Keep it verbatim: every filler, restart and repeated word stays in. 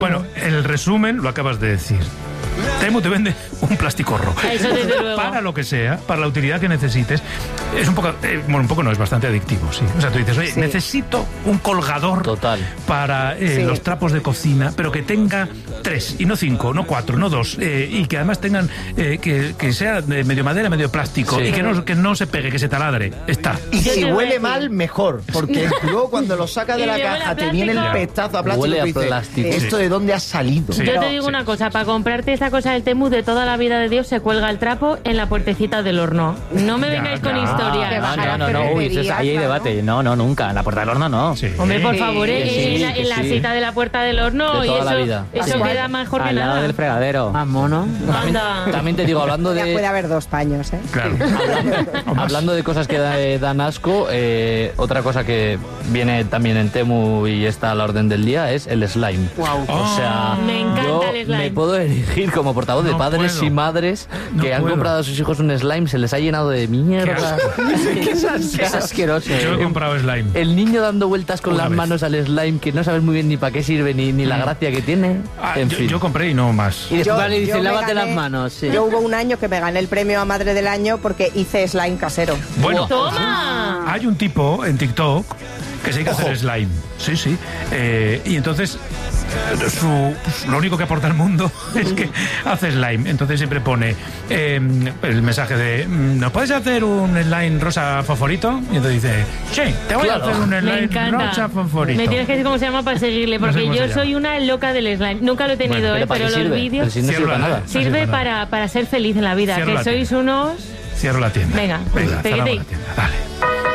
Bueno, el resumen lo acabas de decir. Temu te vende un plasticorro. Eso desde luego. Para lo que sea, para la utilidad que necesites. Es un poco, eh, bueno, un poco no, es bastante adictivo, sí. O sea, tú dices, oye, sí. necesito un colgador Total. para eh, sí. los trapos de cocina, pero que tenga tres, y no cinco, no cuatro, no dos, eh, y que además tengan, eh, que, que sea de medio madera, medio plástico, sí. y que no, que no se pegue, que se taladre. Está. Y si huele mal, mejor, porque luego cuando lo sacas de la caja te viene el pestazo a plástico. Huele a y dices, plástico. ¿esto de dónde ha salido? Sí. Yo te digo sí. una cosa, para comprarte esa cosa del Temu de toda la vida de Dios se cuelga el trapo en la puertecita del horno. No me vengáis ya, con ya. historias. No, no, no, no, uy, eso es, ahí hay debate. No, no, nunca. En la puerta del horno no. Sí. Hombre, por favor, sí, eh, sí, en, la, en la sí. cita de la puerta del horno de toda y eso, la vida. eso queda mejor que al nada. lado del fregadero. Más mono. También, también te digo, hablando de... Ya puede haber dos paños, ¿eh? Claro. Hablando, hablando de cosas que da, eh, dan asco, eh, otra cosa que viene también en Temu y está a la orden del día es el slime. Wow. O sea, me encanta yo el slime. me puedo elegir como portavoz de no padres puedo. y madres no que han puedo. comprado a sus hijos un slime, se les ha llenado de mierda. Qué es, es asqueroso. Yo he comprado slime. El niño dando vueltas con Una las vez. manos al slime, que no sabes muy bien ni para qué sirve ni, ni la gracia que tiene. Ah, en yo, fin. yo compré y no más. Y después Yo- le dice, yo me lávate gané- las manos. Sí. Yo hubo un año que me gané el premio a Madre del Año porque hice slime casero. Bueno, ¡Toma! hay un tipo en TikTok que se dedica a Ojo. hacer slime. Sí, sí. Eh, y entonces, eh, su, lo único que aporta al mundo es que hace slime. Entonces siempre pone eh, el mensaje de ¿nos puedes hacer un slime rosa fosforito? Y entonces dice, sí, te voy Claro. a hacer un Me slime encanta. rosa fosforito. Me tienes que decir cómo se llama para seguirle, No sé porque cómo yo se soy llama. una loca del slime. Nunca lo he tenido, Bueno, eh, ¿para pero qué los sirve? vídeos Pero si no Cierro sirve la- para nada. no sirve sirve para para, para ser feliz en la vida. Cierro Que la sois tienda. unos... Cierro la tienda. Venga, Venga, peguete. cerramos la tienda. Dale.